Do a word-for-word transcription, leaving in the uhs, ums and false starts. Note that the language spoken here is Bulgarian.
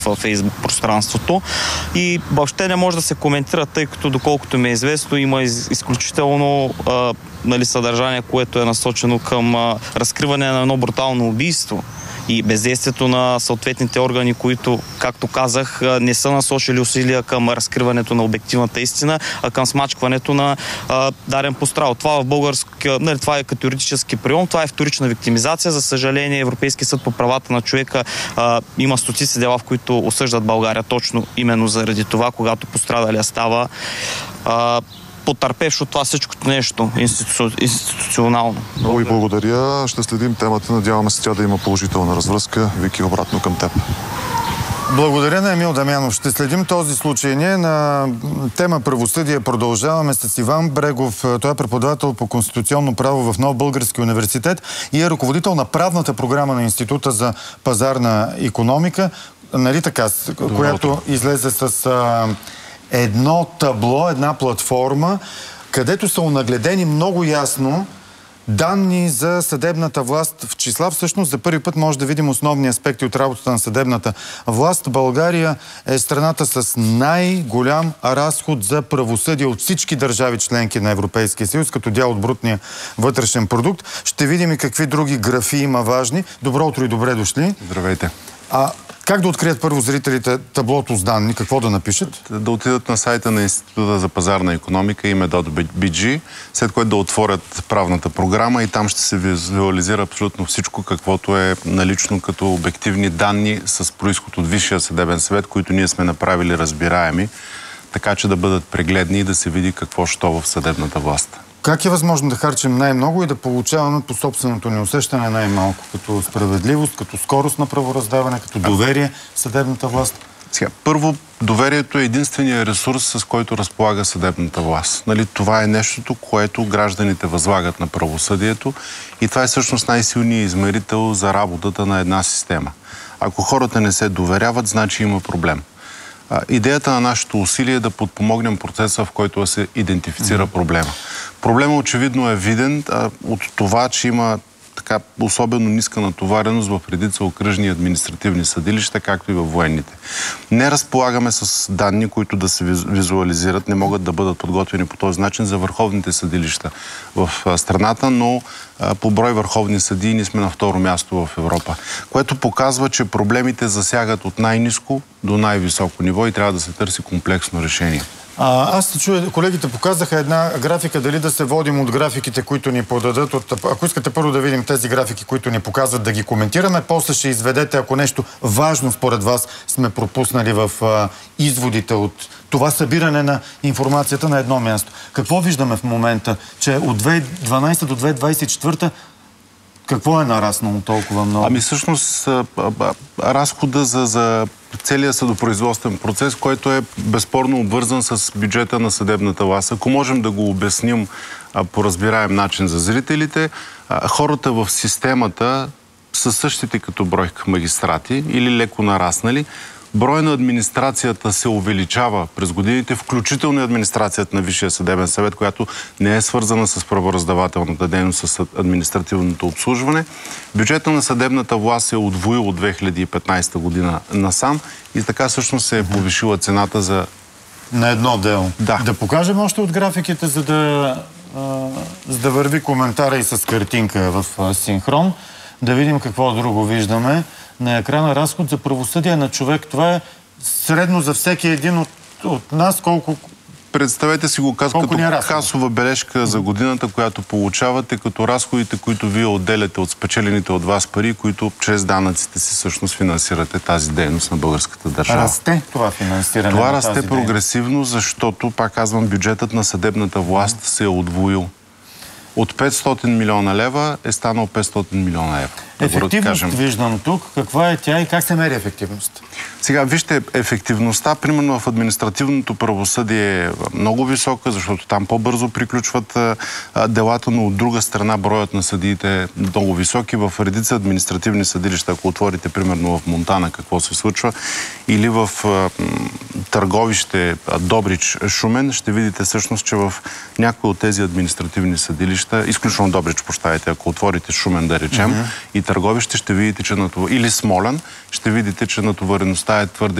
в фейсбук пространството и въобще не може да се коментира, тъй като доколкото ми е известно, има из, изключително а, нали, съдържание, което е насочено към а, разкриване на едно брутално убийство и бездействието на съответните органи, които, както казах, не са насочили усилия към разкриването на обективната истина, а към смачкването на а, даден пострал. Това в българска, нали, това е като юридически прием, това е вторична виктимизация. За съжаление, Европейски съд по правата на човека а, има стотици дела, в които осъждат България точно именно заради това, когато пострадалия става а, потърпевш от това всичкото нещо институ... институционално. Много ви благодаря. Ще следим темата. Надяваме се тя да има положителна развръзка. Вики, обратно към теб. Благодаря на Емил Дамянов. Ще следим този случай. Ние на тема правосъдие продължаваме с Иван Брегов. Той е преподавател по конституционно право в Нов български университет и е ръководител на правната програма на Института за пазарна икономика. Нали така? Доброто. Която излезе с а, едно табло, една платформа, където са онагледени много ясно данни за съдебната власт в числа. Всъщност за първи път може да видим основни аспекти от работата на съдебната власт. България е страната с най-голям разход за правосъдие от всички държави членки на Европейския съюз, като дял от брутния вътрешен продукт. Ще видим и какви други графи има важни. Добро утро и добре дошли. Здравейте. А как да открият първо зрителите таблото с данни? Какво да напишат? Да отидат на сайта на Института за пазарна икономика ime точка би джи, след което да отворят правната програма и там ще се визуализира абсолютно всичко, каквото е налично като обективни данни с произход от Висшия съдебен съвет, които ние сме направили разбираеми, така че да бъдат прегледни и да се види какво що в съдебната власт. Как е възможно да харчим най-много и да получаваме по собственото ни усещане най-малко? Като справедливост, като скорост на правораздаване, като доверие в съдебната власт? Сега, първо, доверието е единствения ресурс, с който разполага съдебната власт. Нали, това е нещото, което гражданите възлагат на правосъдието и това е всъщност най-силният измерител за работата на една система. Ако хората не се доверяват, значи има проблем. Идеята на нашето усилие е да подпомогнем процеса, в който да се идентифицира проблема. Проблемът очевидно е виден а, от това, че има така особено ниска натовареност в редица окръжни и административни съдилища, както и във военните. Не разполагаме с данни, които да се визуализират, не могат да бъдат подготвени по този начин за върховните съдилища в страната, но а, по брой върховни съдии ние сме на второ място в Европа, което показва, че проблемите засягат от най-ниско до най-високо ниво и трябва да се търси комплексно решение. А, аз чуя, колегите показаха една графика, дали да се водим от графиките, които ни подадат. От, ако искате първо да видим тези графики, които ни показват, да ги коментираме, после ще изведете, ако нещо важно според вас сме пропуснали в а, изводите от това събиране на информацията на едно място. Какво виждаме в момента? Че от две хиляди и дванадесета до две хиляди двадесет и четвърта какво е нараснало толкова много? Ами всъщност разхода за, за целият съдопроизводствен процес, който е безспорно обвързан с бюджета на съдебната власт. Ако можем да го обясним а, по разбираем начин за зрителите, а, хората в системата са същите като бройка магистрати или леко нараснали. Брой на администрацията се увеличава през годините, включително и администрацията на Висшия съдебен съвет, която не е свързана с правораздавателната дейност, с административното обслужване. Бюджетът на съдебната власт се е удвоил от две хиляди и петнадесета година насам и така всъщност се е повишила цената за... На едно дело. Да. Да покажем още от графиките, за да, а, за да върви коментара и с картинка в а, синхрон. Да видим какво друго виждаме. На екрана разход за правосъдие на човек. Това е средно за всеки един от, от нас. Колко... Представете си го като касова бележка за годината, която получавате, като разходите, които вие отделяте от спечелените от вас пари, които чрез данъците си всъщност финансирате тази дейност на българската държава. Расте това финансиране. Това на расте тази прогресивно, дейност. Защото, пак казвам, бюджетът на съдебната власт mm-hmm. се е удвоил. От петстотин милиона лева е станал петстотин милиона евро. Ефективност да виждам тук. Каква е тя и как се мери ефективност? Сега, вижте, ефективността, примерно в административното правосъдие е много висока, защото там по-бързо приключват а, делата, но от друга страна броят на съдиите е много високи. В редица административни съдилища, ако отворите примерно в Монтана какво се случва, или в а, Търговище, Добрич, Шумен, ще видите всъщност, че в някои от тези административни съдилища съдилища, изключително Добрич, прощавайте, ако отворите Шумен, да речем, mm-hmm. и Търговище, ще видите, че натовар... или Смолян, ще видите, че натовареността е твърде